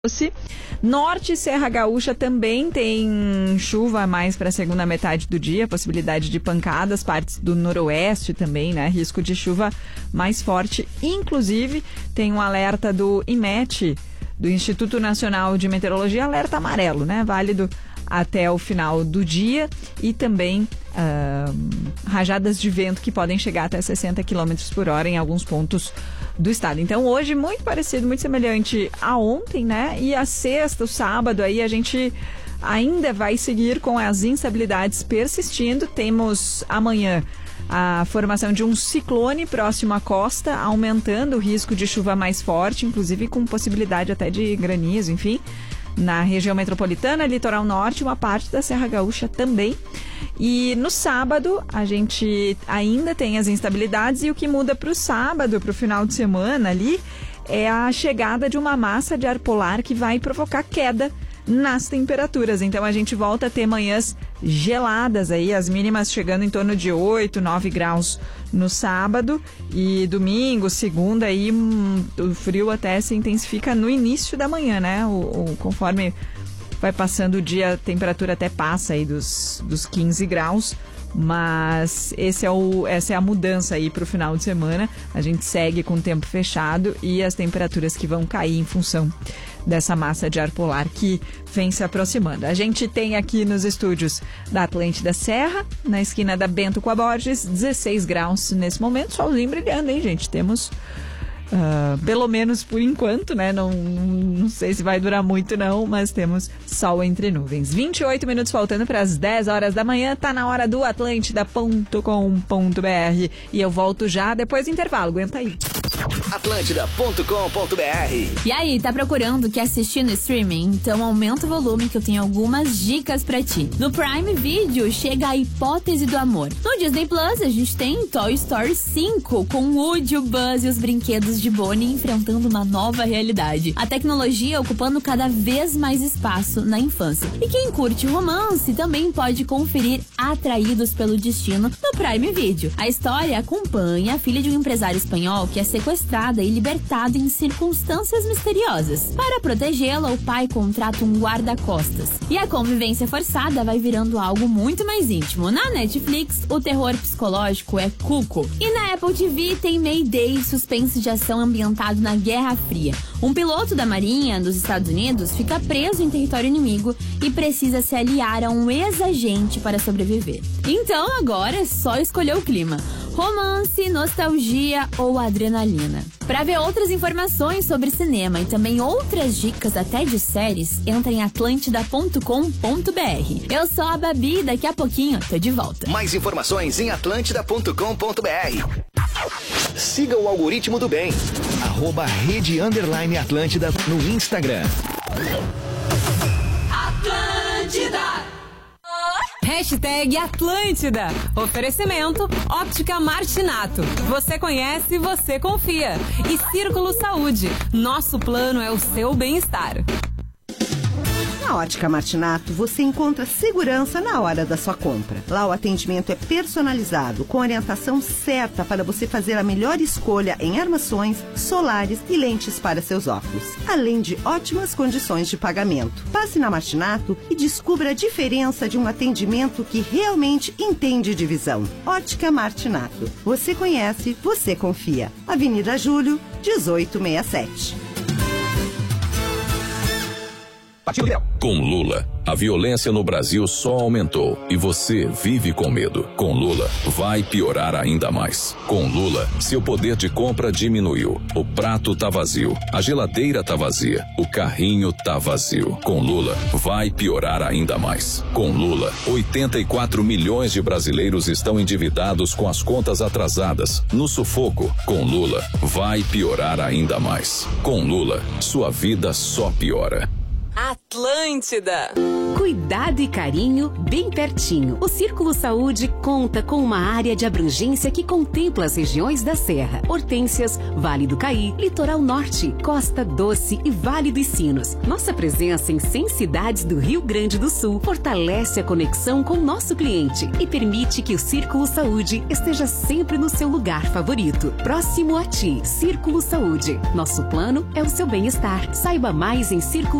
Norte e Serra Gaúcha também tem chuva mais para a segunda metade do dia, possibilidade de pancadas, partes do noroeste também, né? Risco de chuva mais forte. Inclusive, tem um alerta do IMET, do Instituto Nacional de Meteorologia, alerta amarelo, né? Válido até o final do dia, e também rajadas de vento que podem chegar até 60 km por hora em alguns pontos do estado. Então hoje muito parecido, muito semelhante a ontem, né? E a sexta, o sábado, aí a gente ainda vai seguir com as instabilidades persistindo. Temos amanhã a formação de um ciclone próximo à costa, aumentando o risco de chuva mais forte, inclusive com possibilidade até de granizo, enfim, na região metropolitana, litoral norte, uma parte da Serra Gaúcha também. E no sábado a gente ainda tem as instabilidades, e o que muda para o sábado, para o final de semana ali, é a chegada de uma massa de ar polar que vai provocar queda nas temperaturas. Então a gente volta a ter manhãs geladas aí, as mínimas chegando em torno de 8, 9 graus no sábado, e domingo, segunda, aí o frio até se intensifica no início da manhã, né? Conforme vai passando o dia, a temperatura até passa aí dos 15 graus, mas essa é a mudança aí para o final de semana. A gente segue com o tempo fechado e as temperaturas que vão cair em função dessa massa de ar polar que vem se aproximando. A gente tem aqui nos estúdios da Atlântida Serra, na esquina da Bento com a Borges, 16 graus nesse momento, solzinho brilhando, hein, gente? Temos, pelo menos por enquanto, né? Não sei se vai durar muito não, mas temos sol entre nuvens. 28 minutos faltando para as 10 horas da manhã, tá na hora do atlântida.com.br, e eu volto já depois do intervalo, aguenta aí. Atlântida.com.br. E aí, tá procurando o que assistir no streaming? Então aumenta o volume que eu tenho algumas dicas pra ti. No Prime Video chega a Hipótese do Amor. No Disney Plus a gente tem Toy Story 5 com Woody, o Buzz e os brinquedos de Bonnie enfrentando uma nova realidade. A tecnologia ocupando cada vez mais espaço na infância. E quem curte romance também pode conferir Atraídos pelo Destino no Prime Video. A história acompanha a filha de um empresário espanhol que é sequestrada e libertada em circunstâncias misteriosas. Para protegê-la, o pai contrata um guarda-costas. E a convivência forçada vai virando algo muito mais íntimo. Na Netflix, o terror psicológico é Cuco. E na Apple TV tem Mayday, suspense de ação ambientado na Guerra Fria. Um piloto da Marinha dos Estados Unidos fica preso em território inimigo e precisa se aliar a um ex-agente para sobreviver. Então agora é só escolher o clima: romance, nostalgia ou adrenalina. Para ver outras informações sobre cinema e também outras dicas até de séries, entra em atlântida.com.br. Eu sou a Babi e daqui a pouquinho tô de volta. Mais informações em atlântida.com.br. Siga o algoritmo do bem. @Rede_Atlântida no Instagram. Atlântida. Hashtag Atlântida. Oferecimento Óptica Martinato. Você conhece, você confia. E Círculo Saúde. Nosso plano é o seu bem-estar. Na Ótica Martinato, você encontra segurança na hora da sua compra. Lá o atendimento é personalizado, com orientação certa para você fazer a melhor escolha em armações, solares e lentes para seus óculos, além de ótimas condições de pagamento. Passe na Martinato e descubra a diferença de um atendimento que realmente entende de visão. Ótica Martinato. Você conhece, você confia. Avenida Júlio, 1867. Com Lula, a violência no Brasil só aumentou e você vive com medo. Com Lula, vai piorar ainda mais. Com Lula, seu poder de compra diminuiu. O prato tá vazio, a geladeira tá vazia, o carrinho tá vazio. Com Lula, vai piorar ainda mais. Com Lula, 84 milhões de brasileiros estão endividados com as contas atrasadas, no sufoco. Com Lula, vai piorar ainda mais. Com Lula, sua vida só piora. Atlântida. Cuidado e carinho bem pertinho. O Círculo Saúde conta com uma área de abrangência que contempla as regiões da Serra, Hortências, Vale do Caí, Litoral Norte, Costa Doce e Vale dos Sinos. Nossa presença em 100 cidades do Rio Grande do Sul fortalece a conexão com o nosso cliente e permite que o Círculo Saúde esteja sempre no seu lugar favorito. Próximo a ti, Círculo Saúde. Nosso plano é o seu bem-estar. Saiba mais em Círculo